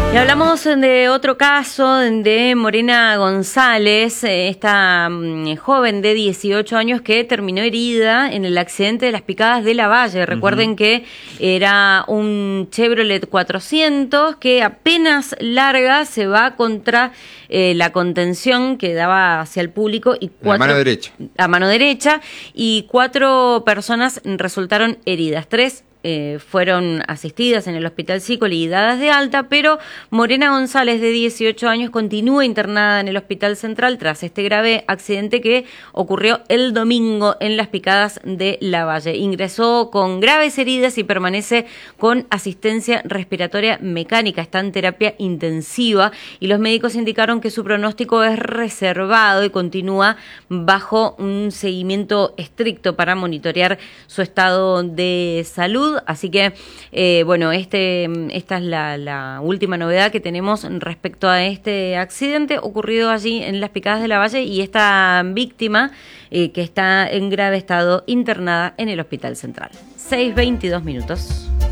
Y hablamos de otro caso de Morena González, esta joven de 18 años que terminó herida en el accidente de las Picadas de Lavalle. Recuerden que era un Chevrolet 400 que apenas larga se va contra la contención que daba hacia el público y a mano derecha. A mano derecha, y 4 personas resultaron heridas. 3 fueron asistidas en el Hospital Cícoli y dadas de alta, pero Morena González, de 18 años, continúa internada en el Hospital Central tras este grave accidente que ocurrió el domingo en las Picadas de Lavalle. Ingresó con graves heridas y permanece con asistencia respiratoria mecánica. Está en terapia intensiva y los médicos indicaron que su pronóstico es reservado y continúa bajo un seguimiento estricto para monitorear su estado de salud. Así que, bueno, esta es la última novedad que tenemos respecto a este accidente ocurrido allí en las Picadas de Lavalle y esta víctima que está en grave estado internada en el Hospital Central. 6:22 minutos.